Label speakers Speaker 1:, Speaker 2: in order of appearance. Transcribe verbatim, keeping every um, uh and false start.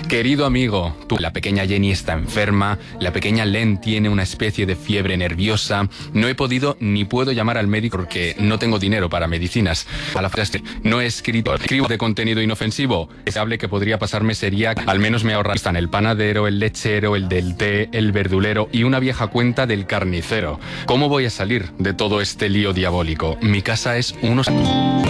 Speaker 1: Querido amigo, tú, la pequeñña Jenny está enferma, la pequeña Len tiene una especie de fiebre nerviosa, no he podido ni puedo llamar al médico porque no tengo dinero para medicinas. A la frase, no he escrito, escribo de contenido inofensivo. El hable que podría pasarme sería, al menos me ahorran el panadero, el lechero, el del té, el verdulero y una vieja cuenta del carnicero. ¿Cómo voy a salir de todo este lío diabólico? Mi casa es unos...